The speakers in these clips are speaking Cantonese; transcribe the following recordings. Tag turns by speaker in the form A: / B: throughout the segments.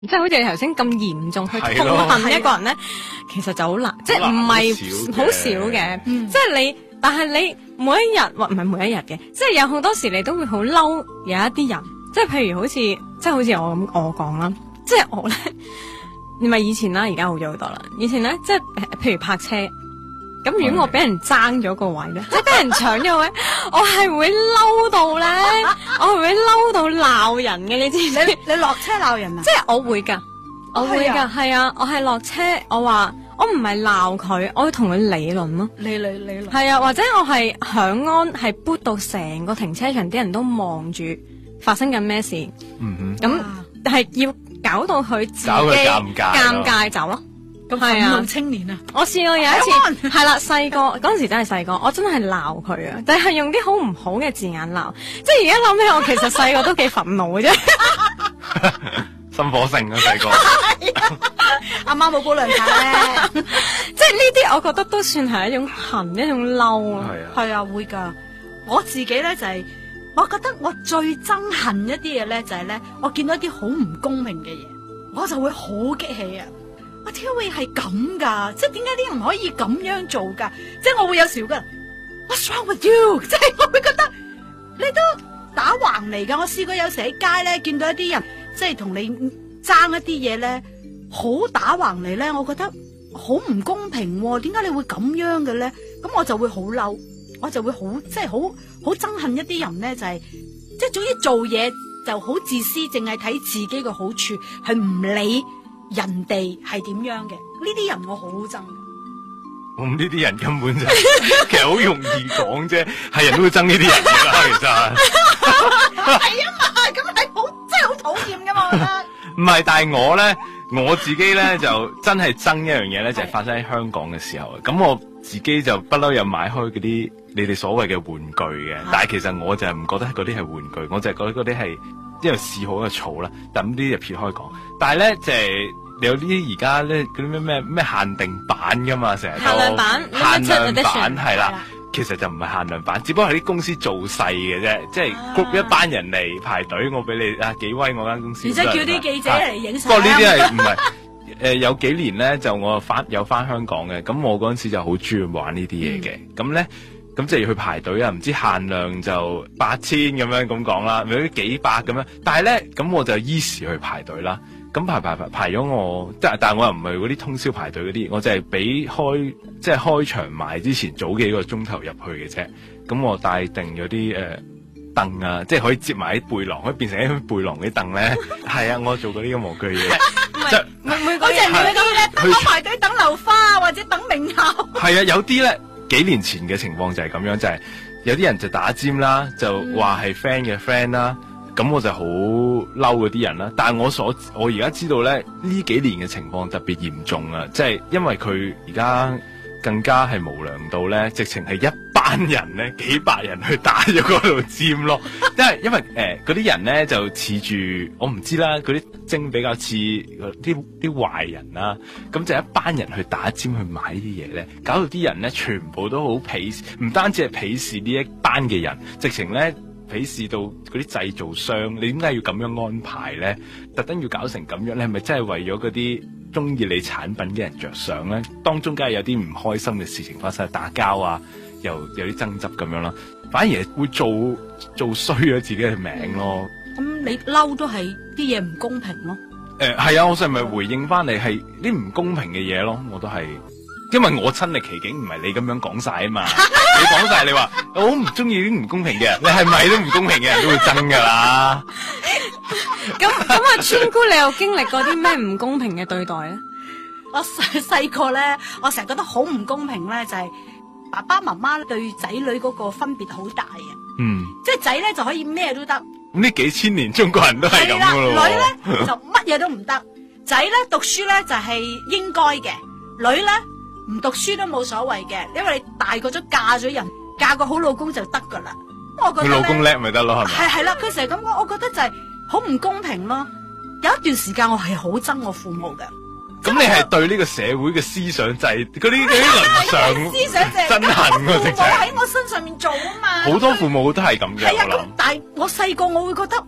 A: 即係好似你頭先咁嚴重去痛恨一個人咧，其實就好難，即係唔係好少嘅。即係你，但係你每一日或唔係每一日嘅，即係有好多時你都會好嬲有一啲人，即係譬如好似我講啦，即係我咧，唔係以前啦，而家好咗好多啦。以前咧，即係譬如泊車。咁如果我俾人爭咗個位咧，即係俾人搶咗位，我係會嬲到咧，我係會嬲到鬧人嘅，你知唔知？
B: 你落車鬧人啊？
A: 即係我會噶，我會噶，係啊，我係落車，我話我唔係鬧佢，我會同佢理論咯，理論，係啊，或者我係響安，係撥到成個停車場啲人都望住發生緊咩事，咁係要搞到佢自己尷尬走咯。係啊，
B: 青年啊！
A: 我試過有一次，係啦，細個嗰陣時真係細個，我真係鬧佢啊！但係用啲好唔好嘅字眼鬧，即係而家諗起我其實細個都幾憤怒嘅啫，
C: 心火盛啊細個，
B: 阿媽冇煲涼茶咧，
A: 即係呢啲我覺得都算係一種恨，一種嬲啊！
B: 係啊，會㗎。我自己咧就係，我覺得我最憎恨一啲嘢咧就係咧，我見到一啲好唔公平嘅嘢，我就會好激氣啊！我點解會係咁噶？即係點解啲人可以咁樣做噶？即係我會有時覺得 What's wrong with you？ 即係我會覺得你都打橫嚟噶。我試過有時喺街咧見到一啲人即係同你爭一啲嘢咧，好打橫嚟咧，我覺得好唔公平喎。點解你會咁樣嘅咧？咁我就會好嬲，我就會好即係好憎恨一啲人咧，就係即係總之做嘢就好自私，淨係睇自己嘅好處，係唔理人哋係點樣嘅，呢啲人我好憎。
C: 咁呢啲人根本就其實好容易講啫，係人都會憎呢啲人噶啦，其實
B: 係啊嘛，咁係好真係好討厭噶嘛，我覺得。
C: 唔係，但係我咧，我自己咧就真係憎一樣嘢咧，就係發生喺香港嘅時候。咁我自己就不嬲有買開嗰啲你哋所謂嘅玩具嘅，但係其實我就係唔覺得嗰啲係玩具，我就係覺得嗰啲係因為嗜好嘅草啦。咁呢啲就撇開講，但係咧就係。有啲而家咧嗰啲咩限定版噶嘛，成日都限量版係啦，其實就唔係限量版，只不過係啲公司做勢嘅啫，即係 group 一班人嚟排隊，我俾你啊幾威我間公司，
B: 而且叫啲記者嚟影相。
C: 不過呢啲係唔係有幾年咧就我翻香港嘅，咁我嗰陣時就好中意玩呢啲嘢嘅，咁咧咁即係要去排隊啊，唔知限量就8000咁樣咁講啦，有啲幾百咁樣，但係咧咁我就依時去排隊啦。咁排咗我，但係我又唔係嗰啲通宵排隊嗰啲，我就係俾開場賣之前早幾個鐘頭入去嘅啫。咁我帶定咗啲凳啊，即係可以接埋啲背囊，可以變成一啲背囊啲凳咧。係啊，我做過呢個模具嘢。
B: 每個人嗰啲咧，等我排隊等留花或者等名校。
C: 係啊，有啲咧幾年前嘅情況就係咁樣，就係有啲人就打尖啦，就話係 friend 嘅 friend 啦。咁我就好嬲嗰啲人啦，但係我而家知道咧，呢幾年嘅情況特別嚴重啊！即係因為佢而家更加係無良到咧，直情係一班人咧，幾百人去打咗嗰度尖咯。因為嗰啲人咧就似住我唔知啦，嗰啲精比較似啲壞人啦。咁就一班人去打尖去買呢啲嘢咧，搞到啲人咧全部都好鄙視，唔單止係鄙視呢一班嘅人，直情咧。鄙視到嗰啲製造商，你點解要咁樣安排咧？特登要搞成咁樣，你係咪真係為咗嗰啲中意你產品嘅人着想咧？當中梗係有啲唔開心嘅事情發生，打交啊，又有啲爭執咁樣啦，反而會做衰咗自己嘅名咯。
B: 咁你嬲都係啲嘢唔公平咯？
C: 係啊，我係咪回應翻你係啲唔公平嘅嘢咯？我都係。因為我親歷其境，唔係你咁樣講晒啊嘛，你講晒你話我好唔中意啲唔公平嘅，你係咪都唔公平嘅人都會憎噶啦？
A: 咁啊，川姑你有經歷過啲咩唔公平嘅對待咧？
B: 我細個咧，我成日覺得好唔公平咧，就係爸爸媽媽對仔女嗰個分別好大嘅。即係仔咧就可以咩都得。
C: 咁呢幾千年中國人都係咁噶咯。
B: 女咧就乜嘢都唔得，仔咧讀書咧就係應該嘅，女咧。唔讀書都冇所謂嘅，因為你大個咗嫁咗人，嫁個好老公就得噶啦。我覺得
C: 佢老公叻咪得咯，係咪？
B: 係啦，佢成日咁講，我覺得就係好唔公平咯。有一段時間我係好憎我父母嘅。
C: 咁你係對呢個社會嘅思想制嗰啲倫常
B: 思想制
C: 憎恨喎，直情
B: 喺我身上面做啊嘛。
C: 好多父母都係咁嘅。
B: 係啊，咁但係我細個我會覺得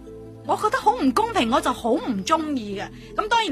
B: 我覺得好唔公平，我就好唔中意嘅。咁當然。